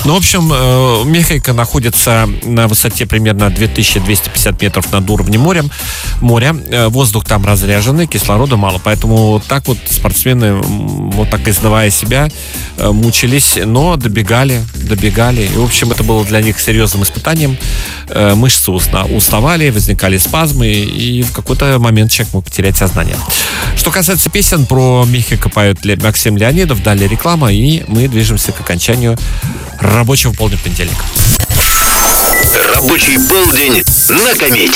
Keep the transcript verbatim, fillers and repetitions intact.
Ну, в общем, Мехико находится на высоте примерно две тысячи двести пятьдесят метров над уровнем моря. моря. Воздух там разряженный, кислорода мало. Поэтому так вот спортсмены, вот так изнывая себя, мучились, но добегали, добегали. И, в общем, это было для них серьезным испытанием. Мышцы уставали, возникали спазмы, и в какой-то момент человек мог потерять сознание. Что касается песен, про Мехико поет Максим Леонидов. Далее реклама, и мы движемся к окончанию рабочего полдня понедельника. Рабочий полдень на Комете.